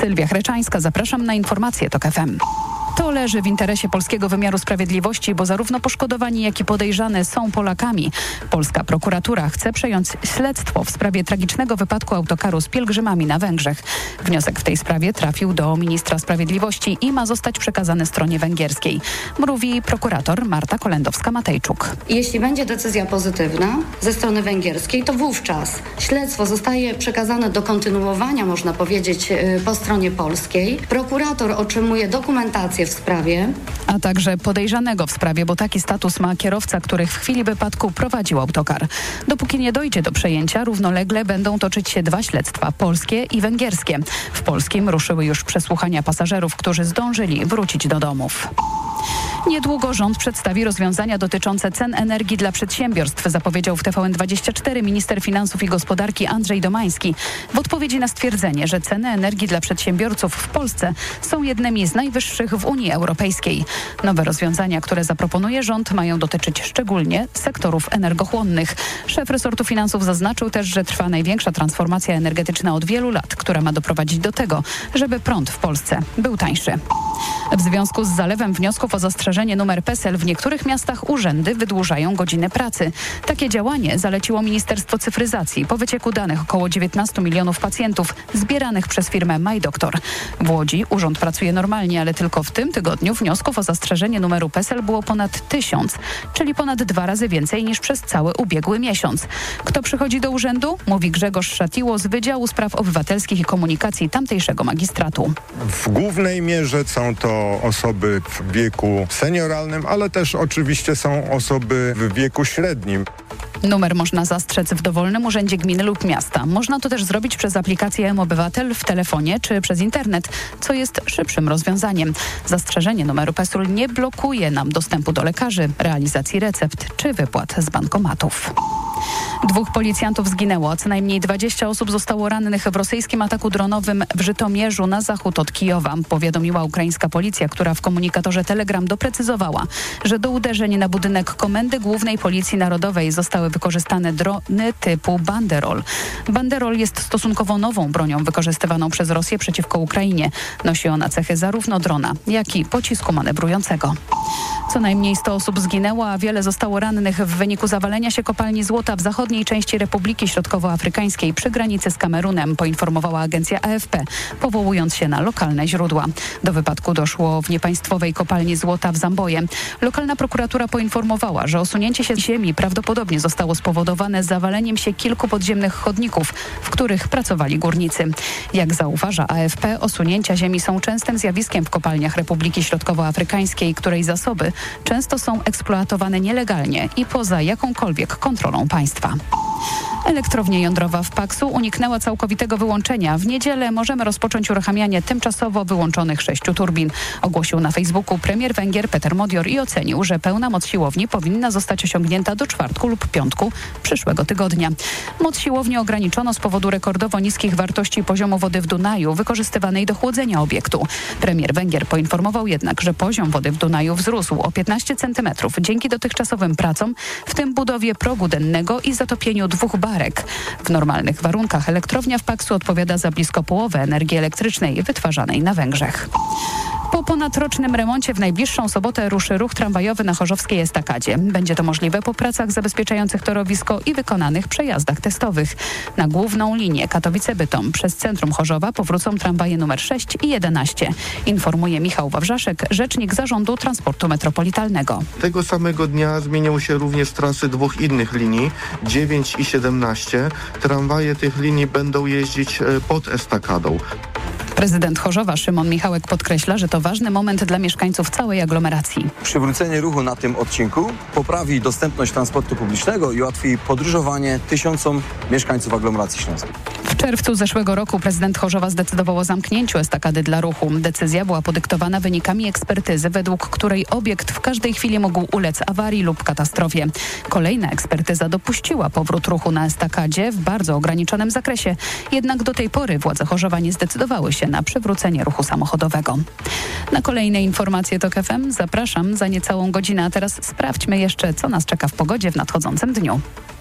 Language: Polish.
Sylwia Chreczańska, zapraszam na informacje TOK FM. To leży w interesie polskiego wymiaru sprawiedliwości, bo zarówno poszkodowani, jak i podejrzane są Polakami. Polska prokuratura chce przejąć śledztwo w sprawie tragicznego wypadku autokaru z pielgrzymami na Węgrzech. Wniosek w tej sprawie trafił do ministra sprawiedliwości i ma zostać przekazany stronie węgierskiej. Mówi prokurator Marta Kolendowska-Matejczuk. Jeśli będzie decyzja pozytywna ze strony węgierskiej, to wówczas śledztwo zostaje przekazane do kontynuowania, można powiedzieć, po stronie polskiej. Prokurator otrzymuje dokumentację w sprawie. A także podejrzanego w sprawie, bo taki status ma kierowca, który w chwili wypadku prowadził autokar. Dopóki nie dojdzie do przejęcia, równolegle będą toczyć się dwa śledztwa, polskie i węgierskie. W polskim ruszyły już przesłuchania pasażerów, którzy zdążyli wrócić do domów. Niedługo rząd przedstawi rozwiązania dotyczące cen energii dla przedsiębiorstw, zapowiedział w TVN24 minister finansów i gospodarki Andrzej Domański. W odpowiedzi na stwierdzenie, że ceny energii dla przedsiębiorców w Polsce są jednymi z najwyższych w Unii Europejskiej. Nowe rozwiązania, które zaproponuje rząd, mają dotyczyć szczególnie sektorów energochłonnych. Szef resortu finansów zaznaczył też, że trwa największa transformacja energetyczna od wielu lat, która ma doprowadzić do tego, żeby prąd w Polsce był tańszy. W związku z zalewem wniosków o zastrzeżenie numer PESEL w niektórych miastach urzędy wydłużają godziny pracy. Takie działanie zaleciło Ministerstwo Cyfryzacji po wycieku danych około 19 milionów pacjentów zbieranych przez firmę MyDoktor. W Łodzi urząd pracuje normalnie, ale tylko w tym tygodniu wniosków o zastrzeżenie numeru PESEL było ponad 1000, czyli ponad 2 razy więcej niż przez cały ubiegły miesiąc. Kto przychodzi do urzędu? Mówi Grzegorz Szatiło z Wydziału Spraw Obywatelskich i Komunikacji tamtejszego magistratu. W głównej mierze są to osoby w wieku senioralnym, ale też oczywiście są osoby w wieku średnim. Numer można zastrzec w dowolnym urzędzie gminy lub miasta. Można to też zrobić przez aplikację mObywatel w telefonie czy przez internet, co jest szybszym rozwiązaniem. Zastrzeżenie numeru PESEL nie blokuje nam dostępu do lekarzy, realizacji recept czy wypłat z bankomatów. 2 policjantów zginęło, a co najmniej 20 osób zostało rannych w rosyjskim ataku dronowym w Żytomierzu na zachód od Kijowa. Powiadomiła ukraińska policja, która w komunikatorze Telegram doprecyzowała, że do uderzeń na budynek Komendy Głównej Policji Narodowej zostały wykorzystane drony typu Banderol. Banderol jest stosunkowo nową bronią wykorzystywaną przez Rosję przeciwko Ukrainie. Nosi ona cechy zarówno drona, jak i pocisku manewrującego. Co najmniej 100 osób zginęło, a wiele zostało rannych w wyniku zawalenia się kopalni złota w zachodniej części Republiki Środkowoafrykańskiej przy granicy z Kamerunem, poinformowała agencja AFP, powołując się na lokalne źródła. Do wypadku doszło w niepaństwowej kopalni złota w Zamboje. Lokalna prokuratura poinformowała, że osunięcie się z ziemi prawdopodobnie zostało spowodowane zawaleniem się kilku podziemnych chodników, w których pracowali górnicy. Jak zauważa AFP, osunięcia ziemi są częstym zjawiskiem w kopalniach Republiki Środkowoafrykańskiej, której zasoby często są eksploatowane nielegalnie i poza jakąkolwiek kontrolą państwa. Elektrownia jądrowa w Paksu uniknęła całkowitego wyłączenia. W niedzielę możemy rozpocząć uruchamianie tymczasowo wyłączonych 6 turbin. Ogłosił na Facebooku premier Węgier Peter Modior i ocenił, że pełna moc siłowni powinna zostać osiągnięta do czwartku lub piątku przyszłego tygodnia. Moc siłowni ograniczono z powodu rekordowo niskich wartości poziomu wody w Dunaju wykorzystywanej do chłodzenia obiektu. Premier Węgier poinformował jednak, że poziom wody w Dunaju wzrósł o 15 cm dzięki dotychczasowym pracom, w tym budowie progu dennego i zatopieniu 2 barek. W normalnych warunkach elektrownia w Paksu odpowiada za blisko połowę energii elektrycznej wytwarzanej na Węgrzech. Po ponadrocznym remoncie w najbliższą sobotę ruszy ruch tramwajowy na chorzowskiej estakadzie. Będzie to możliwe po pracach zabezpieczających torowisko i wykonanych przejazdach testowych. Na główną linię Katowice-Bytom przez centrum Chorzowa powrócą tramwaje numer 6 i 11. Informuje Michał Wawrzaszek, rzecznik Zarządu Transportu Metropolitalnego. Tego samego dnia zmienią się również trasy 2 innych linii, 9 i 17. Tramwaje tych linii będą jeździć pod estakadą. Prezydent Chorzowa Szymon Michałek podkreśla, że to ważny moment dla mieszkańców całej aglomeracji. Przywrócenie ruchu na tym odcinku poprawi dostępność transportu publicznego i ułatwi podróżowanie tysiącom mieszkańców aglomeracji śląskiej. W czerwcu zeszłego roku prezydent Chorzowa zdecydował o zamknięciu estakady dla ruchu. Decyzja była podyktowana wynikami ekspertyzy, według której obiekt w każdej chwili mógł ulec awarii lub katastrofie. Kolejna ekspertyza dopuściła powrót ruchu na estakadzie w bardzo ograniczonym zakresie. Jednak do tej pory władze Chorzowa nie zdecydowały się na przywrócenie ruchu samochodowego. Na kolejne informacje TOK FM zapraszam za niecałą godzinę, a teraz sprawdźmy jeszcze, co nas czeka w pogodzie w nadchodzącym dniu.